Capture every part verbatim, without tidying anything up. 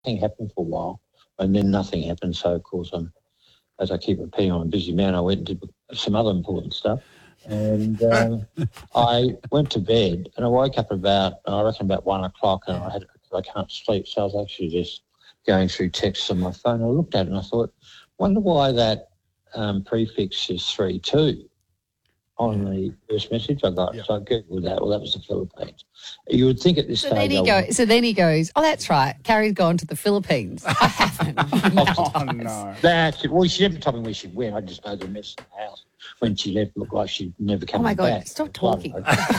nothing happened for a while, and then nothing happened. So, of course, I'm, as I keep repeating, I'm a busy man. I went and did some other important stuff. And um, I went to bed and I woke up about, I reckon about one o'clock, and I had I can't sleep. So I was actually just going through texts on my phone. I looked at it and I thought, wonder why that um, prefix is three two on the first message I got. Yep. So I Googled that. Well, that was the Philippines. You would think at this so stage... Then he go, so then he goes, oh, that's right, Carrie's gone to the Philippines. I haven't. Oh, no. That's it. Well, she never told me where she went. I just know the mess in the house. When she left, looked like she'd never come back. Oh, my God, stop talking.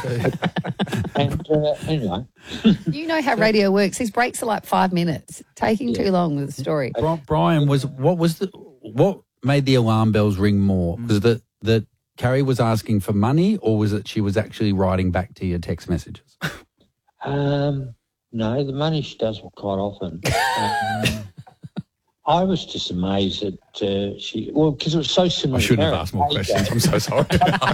and uh, anyway. You know how radio works. These breaks are like five minutes, taking yeah. too long with the story. Brian, was what was the what made the alarm bells ring more? Was that that Carrie was asking for money, or was it she was actually writing back to your text messages? Um, no, the money she does quite often. Um, I was just amazed that uh, she, well, because it was so similar. I shouldn't to have asked more questions. I'm so sorry.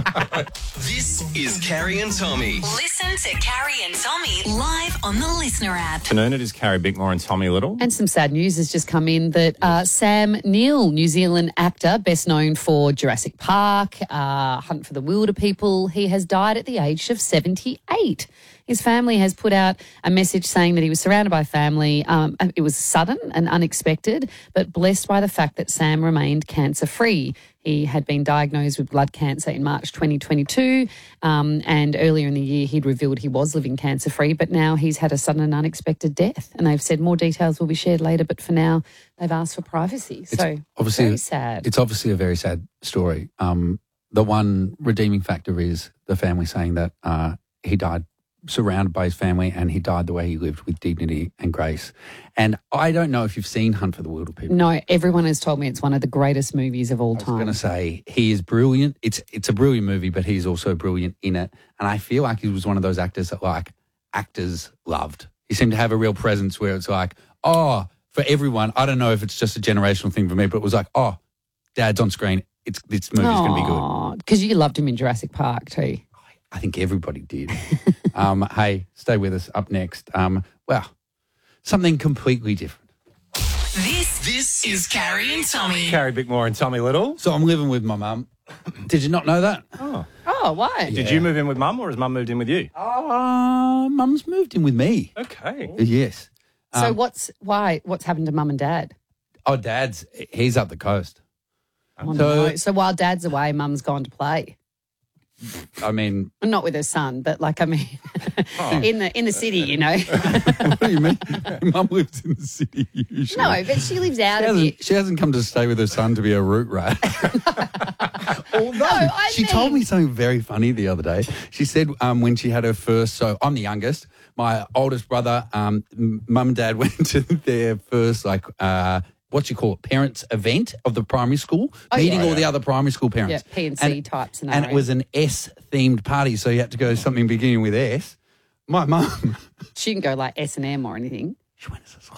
This is Carrie and Tommy. Listen to Carrie and Tommy live on the Listener app. Afternoon, it is Carrie Bickmore and Tommy Little. And some sad news has just come in that uh, Sam Neill, New Zealand actor, best known for Jurassic Park, uh, Hunt for the Wilder People, he has died at the age of seventy-eight. His family has put out a message saying that he was surrounded by family. Um, it was sudden and unexpected, but blessed by the fact that Sam remained cancer-free. He had been diagnosed with blood cancer in March twenty twenty-two, um, and earlier in the year he'd revealed he was living cancer-free, but now he's had a sudden and unexpected death. And they've said more details will be shared later, but for now they've asked for privacy. It's so obviously very sad. It's obviously a very sad story. Um, the one redeeming factor is the family saying that uh, he died surrounded by his family and he died the way he lived, with dignity and grace. And I don't know if you've seen Hunt for the Wilder People. No, everyone has told me it's one of the greatest movies of all time. I was going to say, he is brilliant. It's it's a brilliant movie, but he's also brilliant in it. And I feel like he was one of those actors that, like, actors loved. He seemed to have a real presence where it's like, oh, for everyone, I don't know if it's just a generational thing for me, but it was like, oh, Dad's on screen. It's This movie's going to be good. Because you loved him in Jurassic Park too. I think everybody did. um, hey, stay with us. Up next, um, well, something completely different. This this is Carrie and Tommy. Carrie Bickmore and Tommy Little. So I'm living with my mum. Did you not know that? Oh. Oh, why? Did Yeah. you move in with Mum, or has Mum moved in with you? Uh, Mum's moved in with me. Okay. Yes. So Um, what's why? What's happened to Mum and Dad? Oh, Dad's, he's up the coast. Oh, So- no. So while Dad's away, Mum's gone to play. I mean, Not with her son, but like I mean, in the in the city, you know. what do you mean? Mum lives in the city usually. No, but she lives out She of hasn't, it. she hasn't come to stay with her son to be a root rat. Although, I she mean- told me something very funny the other day. She said um, when she had her first, so I'm the youngest, my oldest brother, um, m- mum and dad went to their first, like, uh, what you call it, parents event of the primary school, Oh, meeting yeah. all the other primary school parents. Yeah, P and C type scenario. And it was an S-themed party, so you had to go to something beginning with S. My mum, She didn't go like S and M or anything. she went as a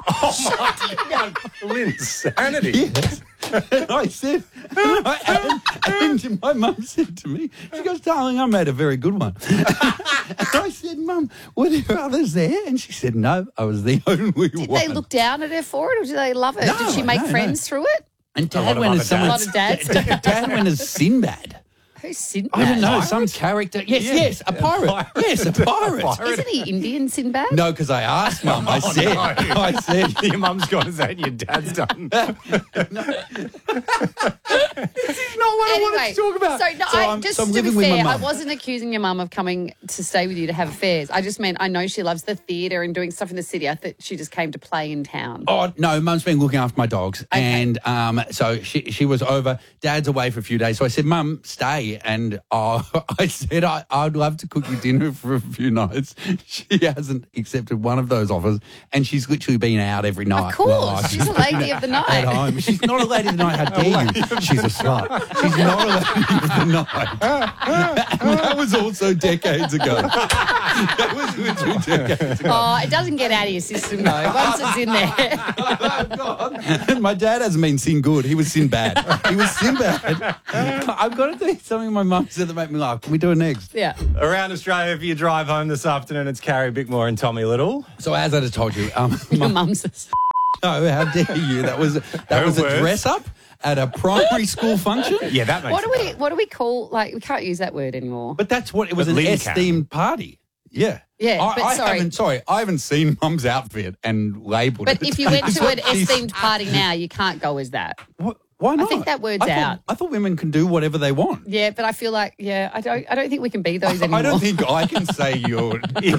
Insanity. Yes. And I said, and, I, and, and my mum said to me, she goes, darling, I made a very good one. And I said, Mum, were there others there? And she said, no, I was the only Did one. they look down at her for it, or did they love it? No, did she make no, no. friends through it? And A lot Dad of went other as someone. A lot of dads. Dad went as Sinbad. Who's Sinbad? I don't know, some character. Yes, Yeah. yes, a pirate. pirate. Yes, a pirate. Isn't he Indian, Sinbad? No, because I asked Mum. I said, no. I said, Your mum's gone as that and your dad's done. this is not what I wanted to talk about. So, no, I, I'm- just so I'm to be living with my fair, I mum. wasn't accusing your mum of coming to stay with you to have affairs. I just meant I know she loves the theatre and doing stuff in the city. I thought she just came to play in town. Oh, no, Mum's been looking after my dogs. Okay. And um, so she she was over. Dad's away for a few days. So I said, Mum, stay. And uh, I said, I, I'd love to cook you dinner for a few nights. She hasn't accepted one of those offers. And she's literally been out every night. Of course, while I've she's a lady of the at night. home. She's not a lady of the night. How dare you? She's a slut. She's not a lady of the night. And that was also decades ago. That was literally decades ago. Oh, it doesn't get out of your system though. Once it's in there. Oh, God. My dad hasn't been sin good. He was sin bad. He was sin bad. I've got to do something my mum said that make me laugh. Can we do it next? Yeah. Around Australia, if you drive home this afternoon, it's Carrie Bickmore and Tommy Little. So as I just told you, um, Your my, mum's a... no, how dare you? That was that Her was a words. dress up at a primary school function. Yeah, that makes What do it we what do we call, like, we can't use that word anymore. But that's what it was, But an Lynn S themed party. Yeah. Yeah, I, but I sorry. haven't, sorry, I haven't seen Mum's outfit and labelled it. But if you went That's to what an she's- S-themed party now, you can't go as that. What, why not? think that word's I thought, out. I thought women can do whatever they want. Yeah, but I feel like, yeah, I don't I don't think we can be those anymore. I don't think I can say you're. You're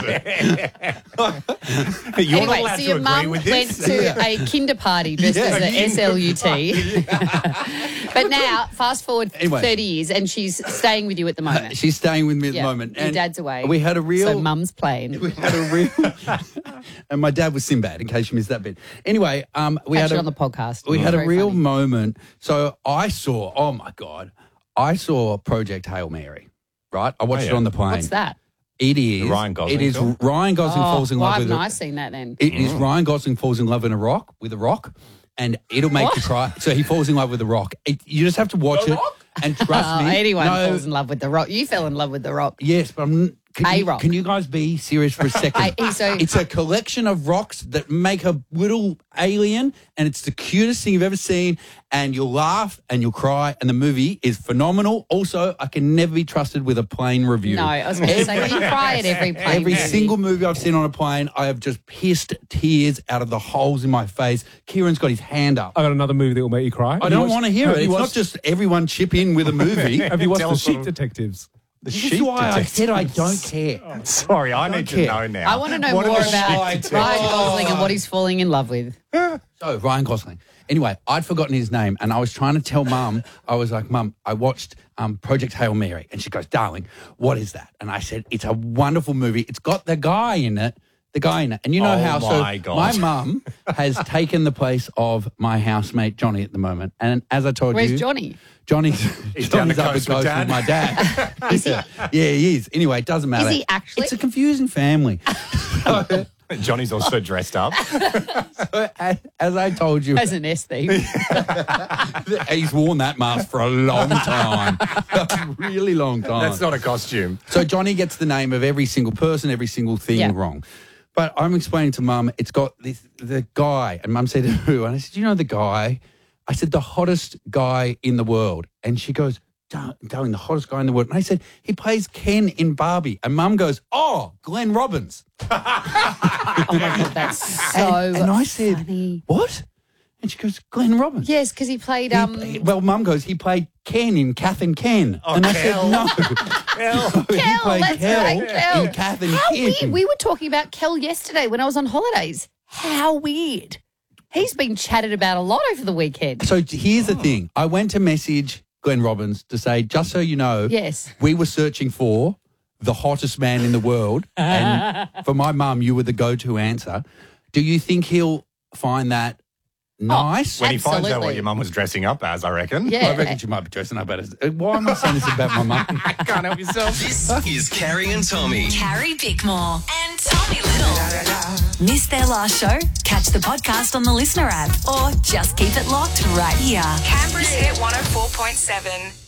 Anyway, not allowed so to your agree mum with went this. to a kinder party dressed Yeah, as a a S L U T. But now, fast forward Anyway. thirty years, and she's staying with you at the moment. She's staying with me at Yeah, the moment. your and dad's away. We had a real. So mum's playing. We had a real. And my dad was Sinbad, in case you missed that bit. Anyway, um, we Catch had it a, on the podcast. We It's had a very real funny. moment. So I saw. Oh my god, I saw Project Hail Mary. Right, I watched Oh, yeah. it on the plane. What's that? It is The Ryan Gosling It is film? Ryan Gosling Oh, falls in why love with. haven't a- I seen that then? It is Ryan Gosling falls in love in a rock with a rock, and it'll make you What? cry. So he falls in love with a rock. It, you just have to watch it and trust Oh, me. anyone no, falls in love with the Rock. You fell in love with the Rock. Yes, but I'm. Can you, A-rock. can you guys be serious for a second? I- he's so- it's a collection of rocks that make a little alien, and it's the cutest thing you've ever seen. And you'll laugh and you'll cry, and the movie is phenomenal. Also, I can never be trusted with a plane review. No, I was going to say, you cry at every plane Every movie. single movie I've seen on a plane, I have just pissed tears out of the holes in my face. Kieran's got his hand up. I got another movie that will make you cry. I don't want to hear have it. you It's not watched- just everyone chip in with a movie. Have you watched Tell The us Sheep what- Detectives? The This sheep is why I said I detectives. don't care. Sorry, I need to care. know now. I want to know What are more the about sheep Ryan detectives? Gosling and what he's falling in love with. So, Ryan Gosling. Anyway, I'd forgotten his name, and I was trying to tell Mum, I was like, Mum, I watched um, Project Hail Mary. And she goes, darling, what is that? And I said, it's a wonderful movie. It's got the guy in it. The guy in it. And you know Oh, how, my so God. my mum has taken the place of my housemate, Johnny, at the moment. And as I told Where's you. Johnny? Johnny's, He's down Johnny's the up coast the with coast Dad. with my dad. yeah. yeah, he is. Anyway, it doesn't matter. he actually? It's a confusing family. Johnny's also dressed up. So, as, as I told you, As an S theme. he's worn that mask for a long time. a really long time. That's not a costume. So Johnny gets the name of every single person, every single thing Yeah. wrong. But I'm explaining to Mum, it's got this the guy, and Mum said, who? And I said, you know the guy? I said, the hottest guy in the world. And she goes, "Dar- darling, the hottest guy in the world. And I said, he plays Ken in Barbie. And Mum goes, oh, Glenn Robbins. Oh, my God, that's so and, and I said, funny. what? And she goes, Glenn Robbins. Yes, because he played... He- um. he- well, Mum goes, he played Ken in Kath and Ken. Oh, and I Kel. said, no. Kel. he Kel, played that's Kel right, Kel. in Kath and How Ken. weird. We were talking about Kel yesterday when I was on holidays. How weird. He's been chatted about a lot over the weekend. So here's the thing. I went to message Glenn Robbins to say, just so you know, Yes. we were searching for the hottest man in the world. And for my mum, you were the go-to answer. Do you think he'll find that nice? When he finds out Absolutely. what your mum was dressing up as, I reckon. Yeah. I reckon she might be dressing up as. Why am I saying this about my mum? Can't help yourself. This is Carrie and Tommy. Carrie Bickmore and Tommy Little. Missed their last show? Catch the podcast on the Listener app or just keep it locked right here. Canberra's Hit one oh four point seven.